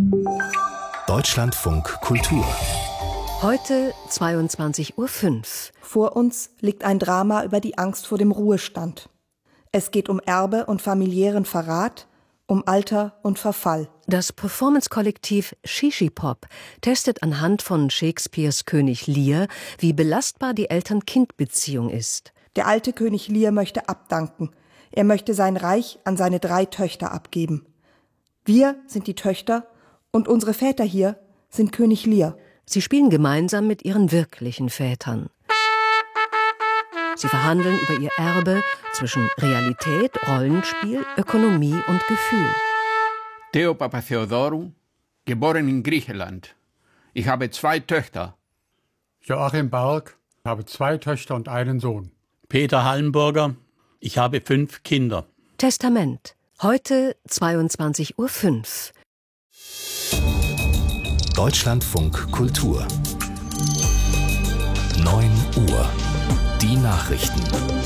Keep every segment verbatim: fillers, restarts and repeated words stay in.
Deutschlandfunk Kultur. Heute zweiundzwanzig Uhr fünf. Vor uns liegt ein Drama über die Angst vor dem Ruhestand. Es geht um Erbe und familiären Verrat, um Alter und Verfall. Das Performance-Kollektiv Shishipop testet anhand von Shakespeares König Lear, wie belastbar die Eltern-Kind-Beziehung ist. Der alte König Lear möchte abdanken. Er möchte sein Reich an seine drei Töchter abgeben. Wir sind die Töchter und unsere Väter hier sind König Lear. Sie spielen gemeinsam mit ihren wirklichen Vätern. Sie verhandeln über ihr Erbe zwischen Realität, Rollenspiel, Ökonomie und Gefühl. Theo Papatheodorou, geboren in Griechenland. Ich habe zwei Töchter. Joachim Berg, ich habe zwei Töchter und einen Sohn. Peter Hallenburger, ich habe fünf Kinder. Testament. Heute zweiundzwanzig Uhr fünf. Deutschlandfunk Kultur. neun Uhr. Die Nachrichten.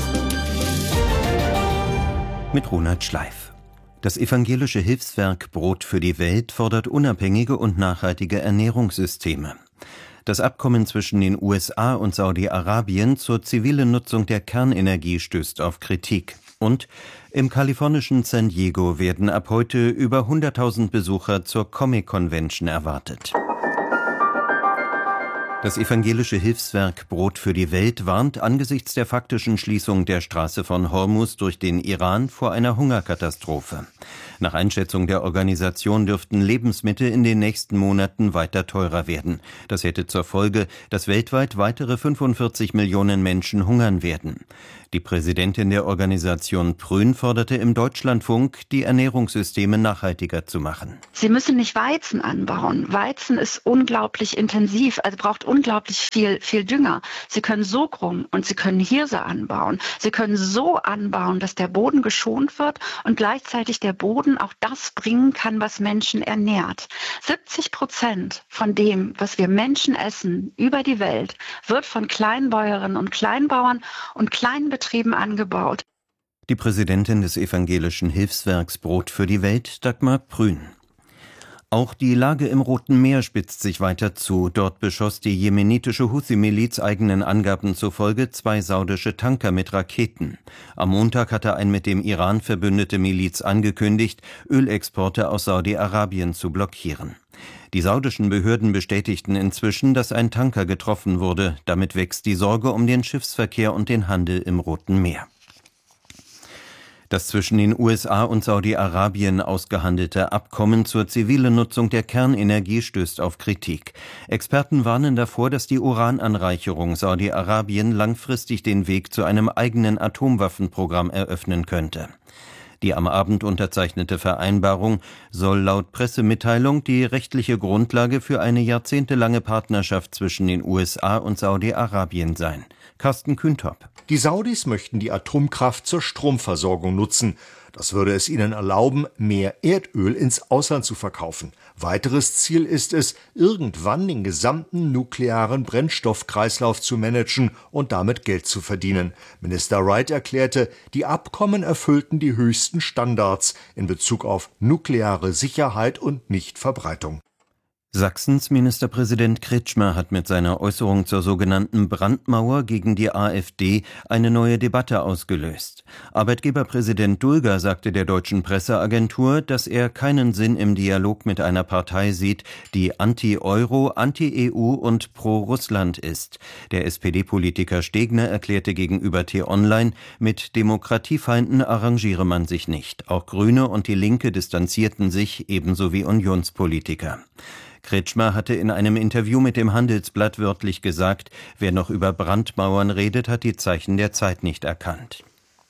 Mit Ronald Schleif. Das evangelische Hilfswerk Brot für die Welt fordert unabhängige und nachhaltige Ernährungssysteme. Das Abkommen zwischen den U S A und Saudi-Arabien zur zivilen Nutzung der Kernenergie stößt auf Kritik. Und im kalifornischen San Diego werden ab heute über hunderttausend Besucher zur Comic-Convention erwartet. Das evangelische Hilfswerk Brot für die Welt warnt angesichts der faktischen Schließung der Straße von Hormuz durch den Iran vor einer Hungerkatastrophe. Nach Einschätzung der Organisation dürften Lebensmittel in den nächsten Monaten weiter teurer werden. Das hätte zur Folge, dass weltweit weitere fünfundvierzig Millionen Menschen hungern werden. Die Präsidentin der Organisation Prün forderte im Deutschlandfunk, die Ernährungssysteme nachhaltiger zu machen. Sie müssen nicht Weizen anbauen. Weizen ist unglaublich intensiv, also braucht unglaublich viel, viel Dünger. Sie können Sorghum und Sie können Hirse anbauen. Sie können so anbauen, dass der Boden geschont wird und gleichzeitig der Boden auch das bringen kann, was Menschen ernährt. siebzig Prozent von dem, was wir Menschen essen über die Welt, wird von Kleinbäuerinnen und Kleinbauern und kleinen Betrieben angebaut. Die Präsidentin des evangelischen Hilfswerks Brot für die Welt, Dagmar Prün. Auch die Lage im Roten Meer spitzt sich weiter zu. Dort beschoss die jemenitische Houthi-Miliz eigenen Angaben zufolge zwei saudische Tanker mit Raketen. Am Montag hatte ein mit dem Iran verbündete Miliz angekündigt, Ölexporte aus Saudi-Arabien zu blockieren. Die saudischen Behörden bestätigten inzwischen, dass ein Tanker getroffen wurde. Damit wächst die Sorge um den Schiffsverkehr und den Handel im Roten Meer. Das zwischen den U S A und Saudi-Arabien ausgehandelte Abkommen zur zivilen Nutzung der Kernenergie stößt auf Kritik. Experten warnen davor, dass die Urananreicherung Saudi-Arabien langfristig den Weg zu einem eigenen Atomwaffenprogramm eröffnen könnte. Die am Abend unterzeichnete Vereinbarung soll laut Pressemitteilung die rechtliche Grundlage für eine jahrzehntelange Partnerschaft zwischen den U S A und Saudi-Arabien sein. Carsten Kühntop. Die Saudis möchten die Atomkraft zur Stromversorgung nutzen. Das würde es ihnen erlauben, mehr Erdöl ins Ausland zu verkaufen. Weiteres Ziel ist es, irgendwann den gesamten nuklearen Brennstoffkreislauf zu managen und damit Geld zu verdienen. Minister Wright erklärte, die Abkommen erfüllten die höchsten Standards in Bezug auf nukleare Sicherheit und Nichtverbreitung. Sachsens Ministerpräsident Kretschmer hat mit seiner Äußerung zur sogenannten Brandmauer gegen die AfD eine neue Debatte ausgelöst. Arbeitgeberpräsident Dulger sagte der deutschen Presseagentur, dass er keinen Sinn im Dialog mit einer Partei sieht, die anti-Euro, anti-E U und pro-Russland ist. Der S P D-Politiker Stegner erklärte gegenüber T-Online, mit Demokratiefeinden arrangiere man sich nicht. Auch Grüne und die Linke distanzierten sich, ebenso wie Unionspolitiker. Kretschmer hatte in einem Interview mit dem Handelsblatt wörtlich gesagt, wer noch über Brandmauern redet, hat die Zeichen der Zeit nicht erkannt.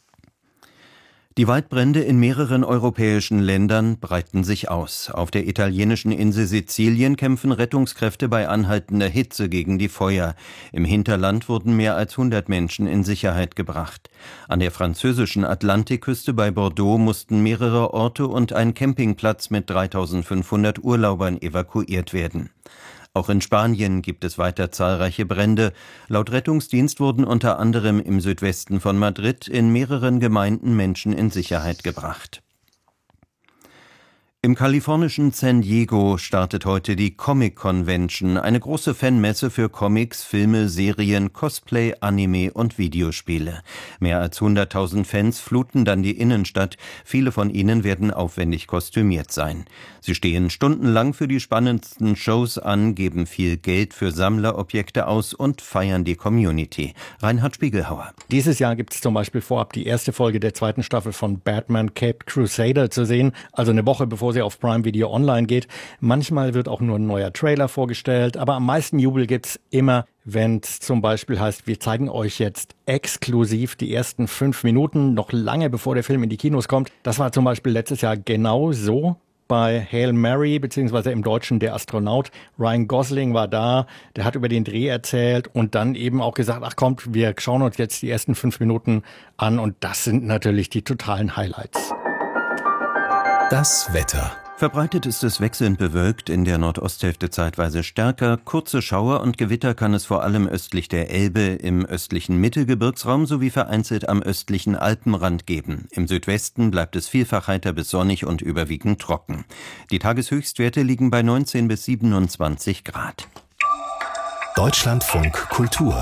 Die Waldbrände in mehreren europäischen Ländern breiten sich aus. Auf der italienischen Insel Sizilien kämpfen Rettungskräfte bei anhaltender Hitze gegen die Feuer. Im Hinterland wurden mehr als hundert Menschen in Sicherheit gebracht. An der französischen Atlantikküste bei Bordeaux mussten mehrere Orte und ein Campingplatz mit dreitausendfünfhundert Urlaubern evakuiert werden. Auch in Spanien gibt es weiter zahlreiche Brände. Laut Rettungsdienst wurden unter anderem im Südwesten von Madrid in mehreren Gemeinden Menschen in Sicherheit gebracht. Im kalifornischen San Diego startet heute die Comic Convention, eine große Fanmesse für Comics, Filme, Serien, Cosplay, Anime und Videospiele. Mehr als hunderttausend Fans fluten dann die Innenstadt. Viele von ihnen werden aufwendig kostümiert sein. Sie stehen stundenlang für die spannendsten Shows an, geben viel Geld für Sammlerobjekte aus und feiern die Community. Reinhard Spiegelhauer. Dieses Jahr gibt es zum Beispiel vorab die erste Folge der zweiten Staffel von Batman Caped Crusader zu sehen, also eine Woche bevor sie auf Prime Video online geht. Manchmal wird auch nur ein neuer Trailer vorgestellt, aber am meisten Jubel gibt's immer, wenn es zum Beispiel heißt, wir zeigen euch jetzt exklusiv die ersten fünf Minuten, noch lange bevor der Film in die Kinos kommt. Das war zum Beispiel letztes Jahr genau so. Bei Hail Mary, beziehungsweise im Deutschen Der Astronaut. Ryan Gosling war da, der hat über den Dreh erzählt und dann eben auch gesagt, ach kommt, wir schauen uns jetzt die ersten fünf Minuten an und das sind natürlich die totalen Highlights. Das Wetter. Verbreitet ist es wechselnd bewölkt, in der Nordosthälfte zeitweise stärker. Kurze Schauer und Gewitter kann es vor allem östlich der Elbe, im östlichen Mittelgebirgsraum sowie vereinzelt am östlichen Alpenrand geben. Im Südwesten bleibt es vielfach heiter bis sonnig und überwiegend trocken. Die Tageshöchstwerte liegen bei neunzehn bis siebenundzwanzig Grad. Deutschlandfunk Kultur.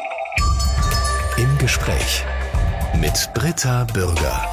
Im Gespräch mit Britta Bürger.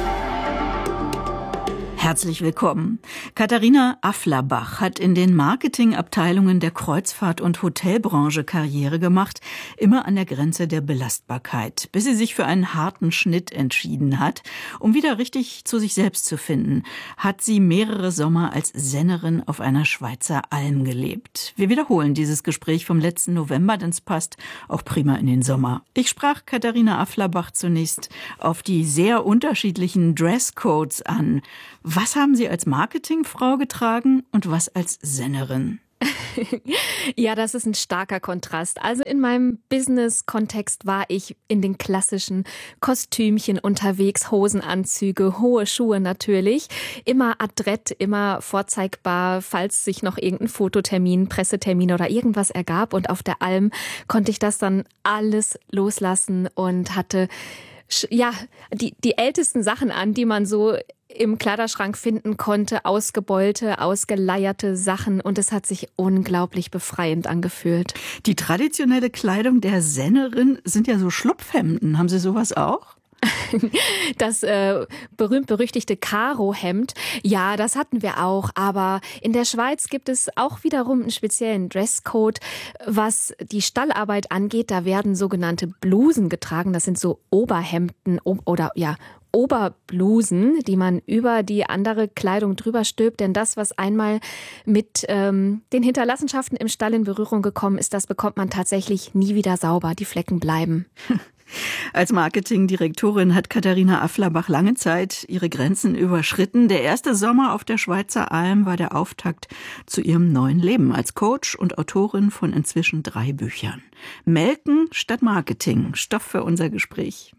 Herzlich willkommen. Katharina Afflerbach hat in den Marketingabteilungen der Kreuzfahrt- und Hotelbranche Karriere gemacht, immer an der Grenze der Belastbarkeit, bis sie sich für einen harten Schnitt entschieden hat. Um wieder richtig zu sich selbst zu finden, hat sie mehrere Sommer als Sennerin auf einer Schweizer Alm gelebt. Wir wiederholen dieses Gespräch vom letzten November, denn es passt auch prima in den Sommer. Ich sprach Katharina Afflerbach zunächst auf die sehr unterschiedlichen Dresscodes an. Was haben Sie als Marketingfrau getragen und was als Sennerin? Ja, das ist ein starker Kontrast. Also in meinem Business-Kontext war ich in den klassischen Kostümchen unterwegs, Hosenanzüge, hohe Schuhe natürlich, immer adrett, immer vorzeigbar, falls sich noch irgendein Fototermin, Pressetermin oder irgendwas ergab. Und auf der Alm konnte ich das dann alles loslassen und hatte ja die, die ältesten Sachen an, die man so im Kleiderschrank finden konnte, ausgebeulte, ausgeleierte Sachen und es hat sich unglaublich befreiend angefühlt. Die traditionelle Kleidung der Sennerin sind ja so Schlupfhemden. Haben Sie sowas auch? Das äh, berühmt-berüchtigte Karo-Hemd, ja, das hatten wir auch. Aber in der Schweiz gibt es auch wiederum einen speziellen Dresscode, was die Stallarbeit angeht. Da werden sogenannte Blusen getragen. Das sind so Oberhemden oder ja Oberblusen, die man über die andere Kleidung drüber stülpt. Denn das, was einmal mit ähm, den Hinterlassenschaften im Stall in Berührung gekommen ist, das bekommt man tatsächlich nie wieder sauber. Die Flecken bleiben. Als Marketingdirektorin hat Katharina Afflerbach lange Zeit ihre Grenzen überschritten. Der erste Sommer auf der Schweizer Alm war der Auftakt zu ihrem neuen Leben als Coach und Autorin von inzwischen drei Büchern. Melken statt Marketing, Stoff für unser Gespräch.